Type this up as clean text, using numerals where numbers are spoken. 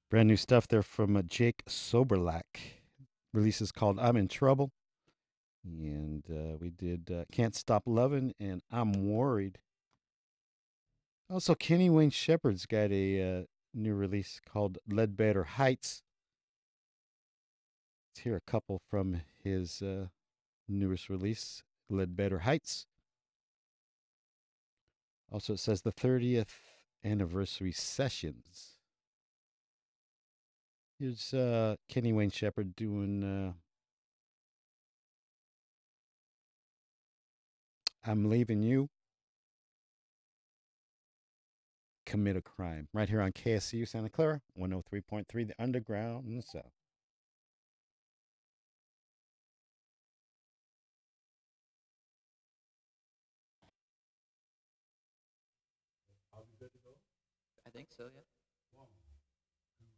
Brand new stuff there from Jake Soberlack. Release is called I'm in Trouble. And we did Can't Stop Loving and I'm Worried. Also, Kenny Wayne Shepherd's got a new release called Ledbetter Heights. Let's hear a couple from his newest release, Ledbetter Heights. Also, it says the 30th anniversary sessions. Here's Kenny Wayne Shepherd doing I'm Leaving You, Commit a Crime. Right here on KSCU Santa Clara, 103.3, The Underground in the South. I think so, yeah.